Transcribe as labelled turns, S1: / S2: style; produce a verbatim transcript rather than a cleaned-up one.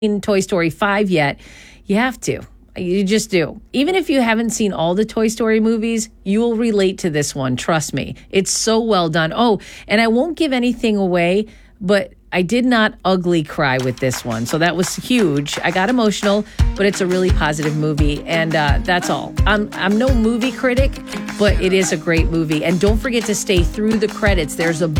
S1: seen Toy Story five yet, you have to. You just do. Even if you haven't seen all the Toy Story movies, you will relate to this one. Trust me. It's so well done. Oh, and I won't give anything away, but I did not ugly cry with this one. So that was huge. I got emotional, but it's a really positive movie. And uh, that's all. I'm, I'm no movie critic, but it is a great movie. And don't forget to stay through the credits. There's a